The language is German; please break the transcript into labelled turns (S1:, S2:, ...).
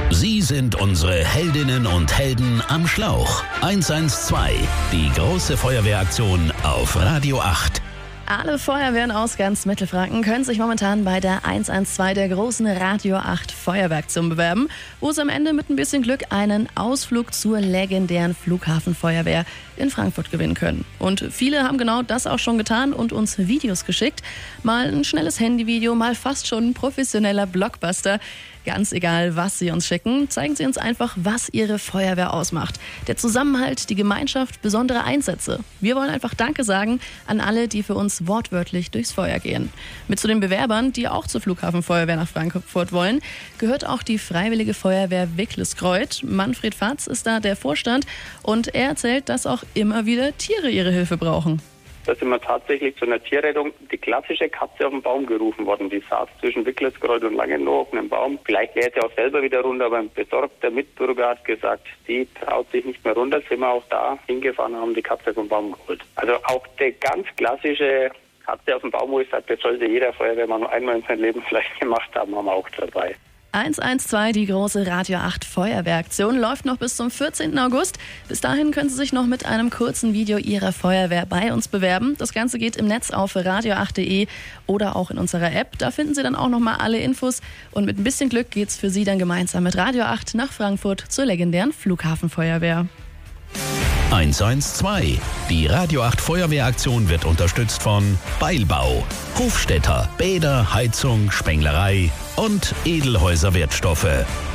S1: Sie sind unsere Heldinnen und Helden am Schlauch. 112, die große Feuerwehraktion auf Radio 8.
S2: Alle Feuerwehren aus ganz Mittelfranken können sich momentan bei der 112 der großen Radio 8 Feuerwehraktion bewerben, wo sie am Ende mit ein bisschen Glück einen Ausflug zur legendären Flughafenfeuerwehr in Frankfurt gewinnen können. Und viele haben genau das auch schon getan und uns Videos geschickt. Mal ein schnelles Handyvideo, mal fast schon ein professioneller Blockbuster. Ganz egal, was Sie uns schicken, zeigen Sie uns einfach, was Ihre Feuerwehr ausmacht. Der Zusammenhalt, die Gemeinschaft, besondere Einsätze. Wir wollen einfach Danke sagen an alle, die für uns wortwörtlich durchs Feuer gehen. Mit zu den Bewerbern, die auch zur Flughafenfeuerwehr nach Frankfurt wollen, gehört auch die Freiwillige Feuerwehr Wicklesgreuth. Manfred Fatz ist da der Vorstand und er erzählt, dass auch immer wieder Tiere ihre Hilfe brauchen.
S3: Da sind wir tatsächlich zu einer Tierrettung, die klassische Katze auf den Baum gerufen worden. Die saß zwischen Wicklesgreuth und Langenloh auf einem Baum. Vielleicht wäre sie auch selber wieder runter, aber ein besorgter Mitbürger hat gesagt, die traut sich nicht mehr runter. Sind wir auch da hingefahren und haben die Katze vom Baum geholt. Also auch die ganz klassische Katze auf dem Baum, wo ich sage, das sollte jeder Feuerwehrmann nur einmal in seinem Leben vielleicht gemacht haben, haben wir auch dabei.
S2: 112, die große Radio 8 Feuerwehraktion, läuft noch bis zum 14. August. Bis dahin können Sie sich noch mit einem kurzen Video Ihrer Feuerwehr bei uns bewerben. Das Ganze geht im Netz auf radio8.de oder auch in unserer App. Da finden Sie dann auch nochmal alle Infos. Und mit ein bisschen Glück geht's für Sie dann gemeinsam mit Radio 8 nach Frankfurt zur legendären Flughafenfeuerwehr.
S1: 112. Die Radio 8 Feuerwehraktion wird unterstützt von Beilbau, Hofstädter, Bäder, Heizung, Spenglerei und Edelhäuser Wertstoffe.